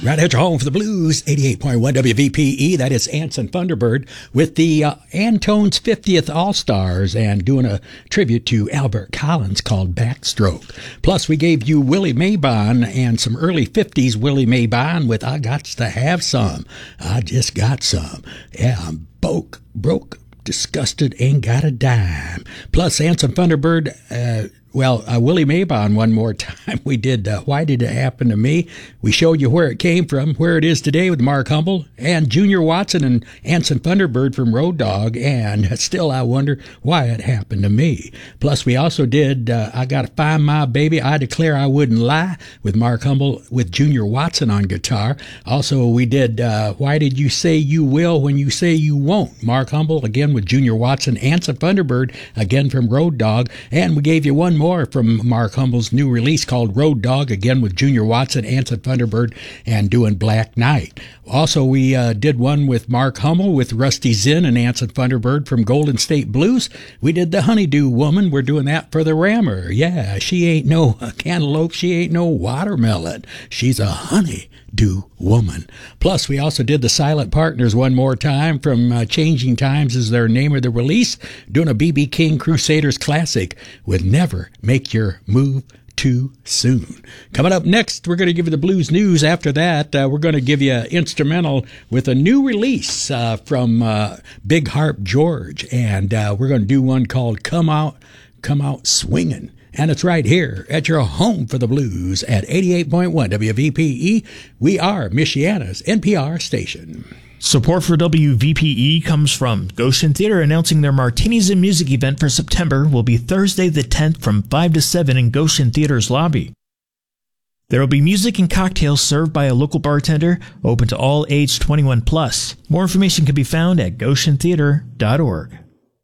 Right at your home for the blues, 88.1 WVPE. That is Anson Thunderbird with the Antone's 50th All-Stars and doing a tribute to Albert Collins called Backstroke. Plus, we gave you Willie Maybon and some early 50s Willie Maybon with I Gots to Have Some. I Just Got Some. Yeah, I'm broke, disgusted, ain't got a dime. Plus, Anson Thunderbird, Willie Maybon one more time. We did Why Did It Happen to Me? We showed you where it came from, where it is today with Mark Humble and Junior Watson and Anson Thunderbird from Road Dogg, and Still I Wonder Why It Happened to Me. Plus, we also did I Gotta Find My Baby, I Declare I Wouldn't Lie with Mark Humble with Junior Watson on guitar. Also, we did Why Did You Say You Will When You Say You Won't? Mark Humble again with Junior Watson, Anson Thunderbird again from Road Dogg, and we gave you one more from Mark Humble's new release called Road Dogg, again with Junior Watson, Anson Thunderbird, and doing Black Knight. Also, we did one with Mark Humble with Rusty Zinn and Anson Thunderbird from Golden State Blues. We did the Honeydew Woman. We're doing that for the Rammer. Yeah, she ain't no cantaloupe. She ain't no watermelon. She's a honeydew woman. Plus, we also did the Silent Partners one more time from Changing Times is their name of the release, doing a B.B. King Crusaders classic with Never Make Your Move Too Soon. Coming up next, we're going to give you the blues news. After that, we're going to give you an instrumental with a new release from Big Harp George, and we're going to do one called Come Out Swingin'. And it's right here at your home for the blues at 88.1 WVPE. We are Michiana's NPR station. Support for WVPE comes from Goshen Theater, announcing their Martinis and Music event for September will be Thursday the 10th from 5 to 7 in Goshen Theater's lobby. There will be music and cocktails served by a local bartender, open to all age 21 plus. More information can be found at goshentheater.org.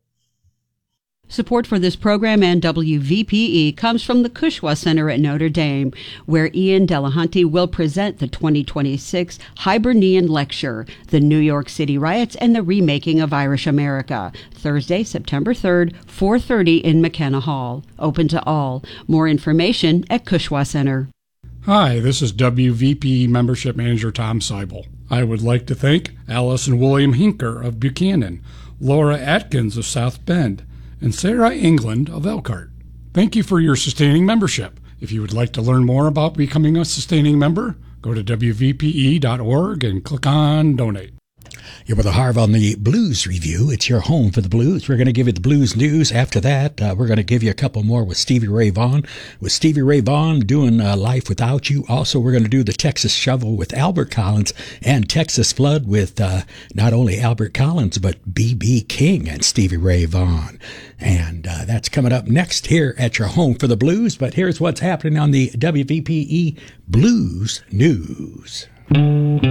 Support for this program and WVPE comes from the Cushwa Center at Notre Dame, where Ian Delahunty will present the 2026 Hibernian Lecture, The New York City Riots and the Remaking of Irish America, Thursday, September 3rd, 4:30 in McKenna Hall. Open to all. More information at Cushwa Center. Hi, this is WVPE Membership Manager Tom Seibel. I would like to thank Alice and William Hinker of Buchanan, Laura Atkins of South Bend, and Sarah England of Elkhart. Thank you for your sustaining membership. If you would like to learn more about becoming a sustaining member, go to WVPE.org and click on Donate. You're with Harv on the Blues Review. It's your home for the blues. We're going to give you the blues news. After that, we're going to give you a couple more with Stevie Ray Vaughan. With Stevie Ray Vaughan doing Life Without You. Also, we're going to do the Texas Shovel with Albert Collins and Texas Flood with not only Albert Collins, but B.B. King and Stevie Ray Vaughan. And that's coming up next here at your home for the blues. But here's what's happening on the WVPE Blues News.